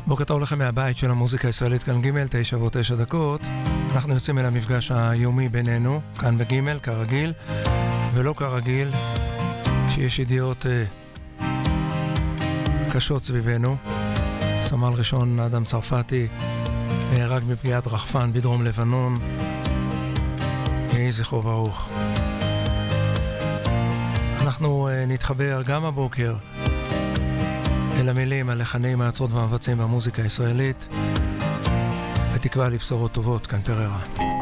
בוקר טוב לכם מהבית של המוזיקה הישראלית, כאן ג' 9:09. אנחנו יוצאים אל המפגש היומי בינינו, כאן בג' כרגיל, ולא כרגיל, כשיש ידיעות קשות סביבנו. סמל ראשון אדם צרפתי נהרג מפגיעת רחפן בדרום לבנון. יהי זכרו ברוך. אנחנו נתחבר גם הבוקר אל המילים, הלחנים, היוצרות והמבצעים במוזיקה הישראלית, בתקווה לבשורות טובות. כאן פררה.